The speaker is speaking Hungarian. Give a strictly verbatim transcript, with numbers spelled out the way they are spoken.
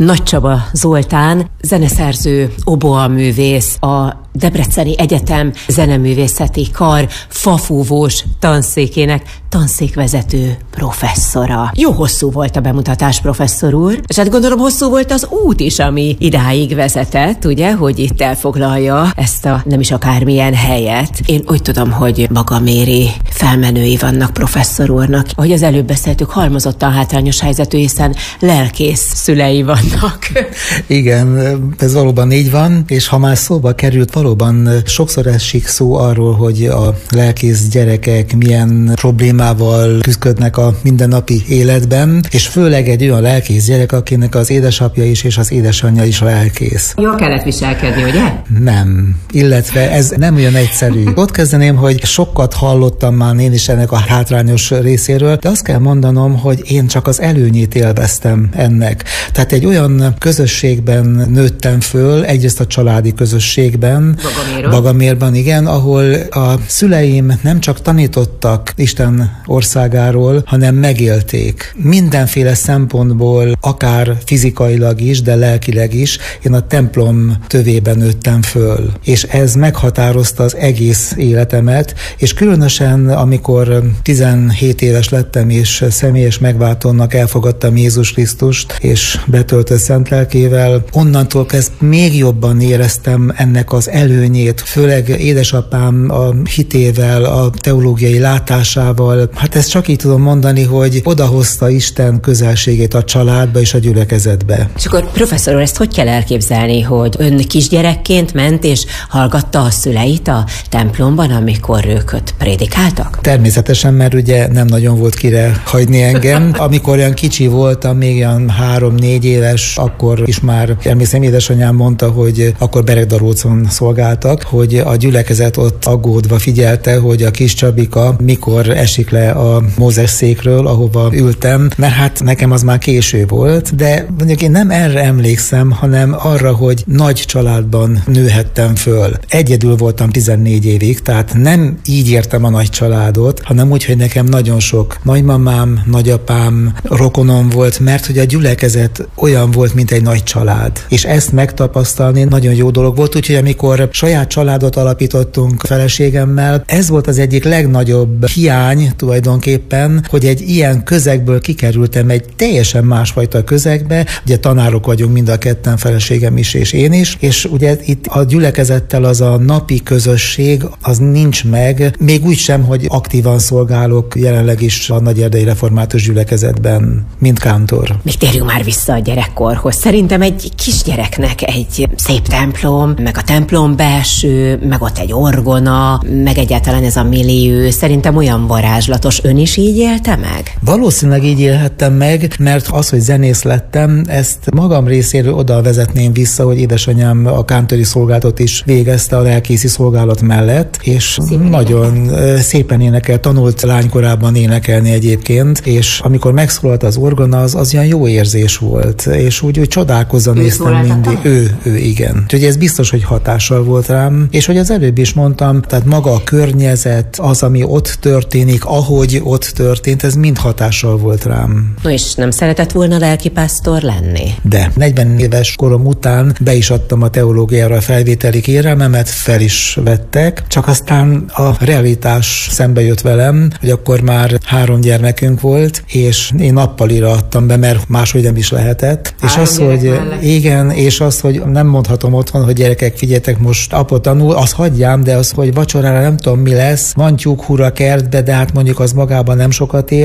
Nagy Csaba Zoltán, zeneszerző, oboaművész, a Debreceni Egyetem zeneművészeti kar fafúvós tanszékének tanszékvezető professzora. Jó hosszú volt a bemutatás, professzor úr, és hát gondolom hosszú volt az út is, ami idáig vezetett, ugye, hogy itt elfoglalja ezt a nem is akármilyen helyet. Én úgy tudom, hogy magaméri felmenői vannak professzor úrnak. Ahogy az előbb beszéltük, halmozottan hátrányos helyzetű, hiszen lelkész szülei vannak. Igen, ez valóban így van, és ha már szóba került, valóban sokszor esik szó arról, hogy a lelkész gyerekek milyen problémával küzdködnek a mindennapi életben, és főleg egy olyan lelkész gyerek, akinek az édesapja is és az édesanyja is lelkész. Jól kellett viselkedni, ugye? Nem, illetve ez nem olyan egyszerű. Ott kezdeném, hogy sokat hallottam már én is ennek a hátrányos részéről, de azt kell mondanom, hogy én csak az előnyét élveztem ennek. Tehát egy olyan közösségben nőttem föl, egyrészt a családi közösségben, Bagaméron. Bagamérban, igen, ahol a szüleim nem csak tanítottak Isten országáról, hanem megélték. Mindenféle szempontból, akár fizikailag is, de lelkileg is, én a templom tövében nőttem föl. És ez meghatározta az egész életemet, és különösen, amikor tizenhét éves lettem, és személyes megváltónak elfogadtam Jézus Krisztust, és betöltött szent lelkével, onnantól kezdve még jobban éreztem ennek az előnyét, főleg édesapám a hitével, a teológiai látásával. Hát ezt csak így tudom mondani, hogy odahozta Isten közelségét a családba és a gyülekezetbe. És akkor professzor úr, ezt hogy kell elképzelni, hogy ön kisgyerekként ment és hallgatta a szüleit a templomban, amikor ők ott prédikáltak? Természetesen, mert ugye nem nagyon volt kire hagyni engem. Amikor olyan kicsi voltam, még olyan három-négy éves, akkor is már emlékszem, édesanyám mondta, hogy akkor Beregdarócon szolgáltak, hogy a gyülekezet ott aggódva figyelte, hogy a kis Csabika mikor esik le a Mózes székről, ahova ültem, mert hát nekem az már késő volt, de mondjuk én nem erre emlékszem, hanem arra, hogy nagy családban nőhettem föl. Egyedül voltam tizennégy évig, tehát nem így értem a nagy családot, hanem úgy, hogy nekem nagyon sok nagymamám, nagyapám, rokonom volt, mert hogy a gyülekezet olyan volt, mint egy nagy család. És ezt megtapasztalni nagyon jó dolog volt, úgyhogy amikor saját családot alapítottunk feleségemmel, ez volt az egyik legnagyobb hiány tulajdonképpen, hogy egy ilyen közegből kikerültem egy teljesen másfajta közegbe. Ugye tanárok vagyunk mind a ketten, feleségem is és én is, és ugye itt a gyülekezettel az a napi közösség, az nincs meg, még úgy sem, hogy aktívan szolgálok jelenleg is a Nagyerdei Református Gyülekezetben, mint kántor. Még térjünk már vissza a gyerekkorhoz. Szerintem egy kisgyereknek egy szép templom, meg a templom belső, meg ott egy orgona, meg egyáltalán ez a millió, szerintem olyan varázslatos. Ön is így élte meg? Valószínűleg így élhettem meg, mert az, hogy zenész lettem, ezt magam részéről oda vezetném vissza, hogy édesanyám a kántori szolgálatot is végezte a lelkészi szolgálat mellett, és szépen nagyon énekel. szépen énekel, tanult lánykorában énekelni egyébként, és amikor megszólalt az orgona, az, az olyan jó érzés volt, és úgy, úgy csodálkozva néztem mindig. Ő, ő, igen. Úgyhogy ez biztos, hogy hatással volt rám, és hogy az előbb is mondtam, tehát maga a környezet, az, ami ott történik, ahogy ott történt, ez mind hatással volt rám. No, és nem szeretett volna lelkipásztor lenni? De negyven éves korom után be is adtam a teológiára a felvételi kérelmemet, fel is vettek, csak aztán a realitás szembe jött velem, hogy akkor már három gyermekünk volt, és én nappalira adtam be, mert máshogy nem is lehetett. Három és az, hogy mellett. Igen, és az, hogy nem mondhatom otthon, hogy gyerekek, figyeljetek, most apa tanul, az hagyjám, de az, hogy vacsorára nem tudom mi lesz, van tyúkhúr a kertbe, de hát mondjuk az magában nem sokat ér.